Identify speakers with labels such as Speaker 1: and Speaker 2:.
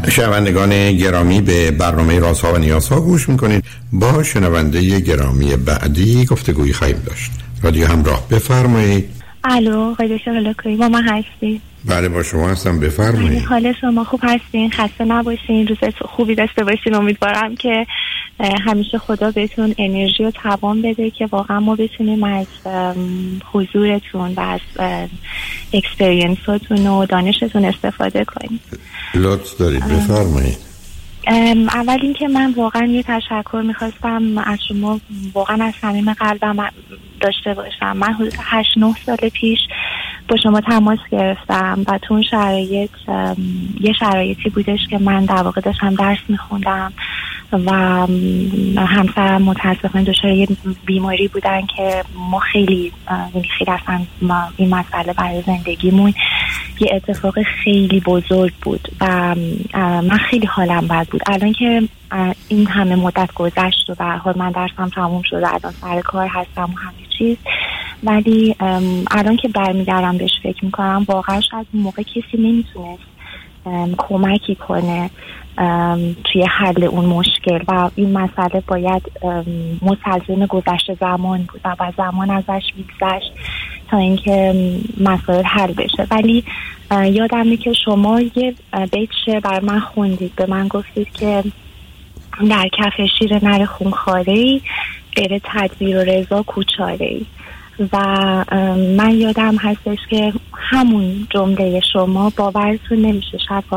Speaker 1: شنوندگان گرامی، به برنامه رازها و نیازها گوش میکنید. با شنونده گرامی بعدی گفتگویی خواهیم داشت. رادیو همراه، بفرمایید.
Speaker 2: الو، قدش هلاکویی با من هستی؟
Speaker 1: بله با شما هستم، بفرمایید.
Speaker 2: حال شما خوب هستین؟ خسته نباشین، روز خوبی داشته باشین. امیدوارم که همیشه خدا بهتون انرژی و توان بده که واقعا ما بتونیم از حضورتون و از اکسپریانساتون و دانشتون استفاده کنیم.
Speaker 1: لطف دارید، بفرمایید.
Speaker 2: اول اینکه من واقعا یه تشکر میخواستم از شما واقعا از صمیم قلبم داشته باشم. من حدود 8-9 سال پیش با شما تماس گرفتم و تو اون شرایط یه شرایطی بودش که من در واقع داشتم درس میخوندم و همسرم متاسفانه دچار یه بیماری بودن که ما خیلی اصلا این مسئله برای زندگیمون یه اتفاق خیلی بزرگ بود و من خیلی حالم بد بود. الان که این همه مدت گذشت و به هر حال من درسم تموم شده، الان سر کار هستم و همه چیز، ولی الان که برمیگردم بهش فکر میکنم واقعا شاید اون موقع کسی نمیتونست کمکی کنه توی حل اون مشکل و این مسئله باید مستلزم گذشت زمان بود و زمان ازش میگذشت تا اینکه مسائل حل بشه. ولی یادمه که شما یه بیت شعر بر من خوندید، به من گفتید که در کف شیر نر خونخواره‌ای غیر تدبیر و رضا کوچاره‌ای و من یادم هستش که همون جمله شما باورتون نمیشه شاید